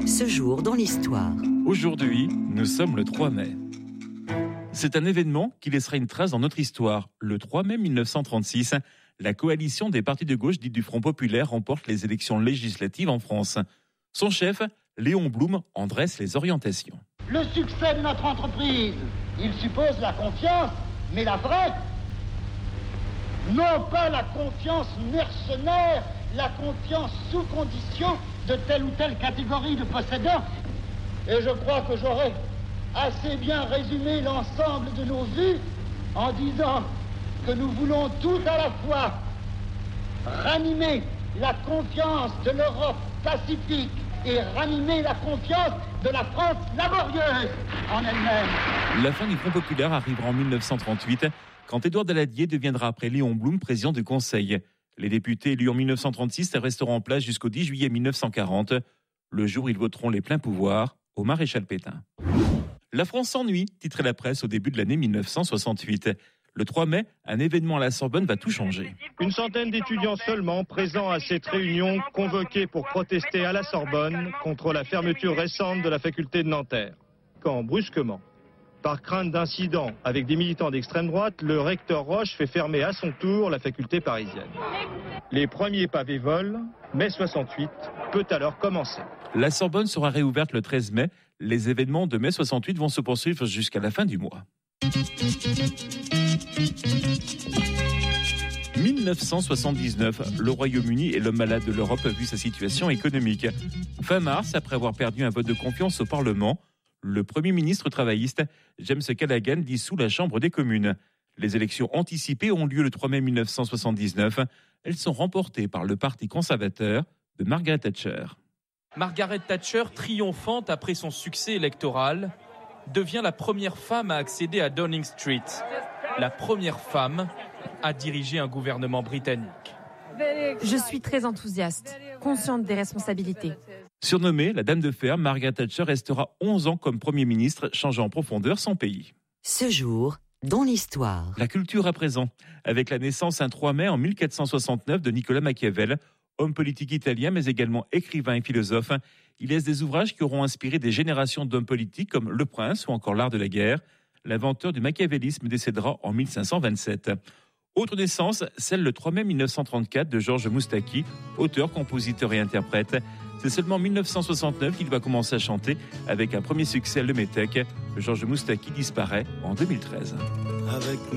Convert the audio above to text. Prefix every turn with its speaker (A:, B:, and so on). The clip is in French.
A: Ce jour dans l'histoire.
B: Aujourd'hui, nous sommes le 3 mai. C'est un événement qui laissera une trace dans notre histoire. Le 3 mai 1936, la coalition des partis de gauche dite du Front populaire remporte les élections législatives en France. Son chef, Léon Blum, en dresse les orientations.
C: Le succès de notre entreprise, il suppose la confiance, mais la vraie. Non pas la confiance mercenaire, la confiance sous condition de telle ou telle catégorie de possédants. Et je crois que j'aurais assez bien résumé l'ensemble de nos vues en disant que nous voulons tout à la fois ranimer la confiance de l'Europe pacifique et ranimer la confiance de la France laborieuse en elle-même.
B: La fin du Front populaire arrivera en 1938, quand Édouard Daladier deviendra après Léon Blum président du Conseil. Les députés élus en 1936 resteront en place jusqu'au 10 juillet 1940, le jour où ils voteront les pleins pouvoirs au maréchal Pétain. La France s'ennuie, titrait la presse au début de l'année 1968. Le 3 mai, un événement à la Sorbonne va tout changer.
D: Une centaine d'étudiants seulement présents à cette réunion convoqués pour protester à la Sorbonne contre la fermeture récente de la faculté de Nanterre. Quand, brusquement, par crainte d'incidents avec des militants d'extrême droite, le recteur Roche fait fermer à son tour la faculté parisienne. Les premiers pavés volent, mai 68 peut alors commencer.
B: La Sorbonne sera réouverte le 13 mai. Les événements de mai 68 vont se poursuivre jusqu'à la fin du mois. 1979, le Royaume-Uni est l'homme malade de l'Europe vu sa situation économique. Fin mars, après avoir perdu un vote de confiance au Parlement, le Premier ministre travailliste James Callaghan dissout la Chambre des communes. Les élections anticipées ont lieu le 3 mai 1979. Elles sont remportées par le Parti conservateur de Margaret Thatcher.
E: Margaret Thatcher, triomphante après son succès électoral, devient la première femme à accéder à Downing Street. La première femme à diriger un gouvernement britannique.
F: Je suis très enthousiaste, consciente des responsabilités.
B: Surnommée la Dame de Fer, Margaret Thatcher restera 11 ans comme Premier ministre, changeant en profondeur son pays.
A: Ce jour dans l'histoire.
B: La culture à présent, avec la naissance un 3 mai en 1469 de Nicolas Machiavel, homme politique italien mais également écrivain et philosophe. Il laisse des ouvrages qui auront inspiré des générations d'hommes politiques comme Le Prince ou encore L'Art de la guerre. L'inventeur du machiavélisme décédera en 1527. Autre naissance, celle le 3 mai 1934 de Georges Moustaki, auteur, compositeur et interprète. C'est seulement en 1969 qu'il va commencer à chanter avec un premier succès, Le Métèque. Georges Moustaki disparaît en 2013.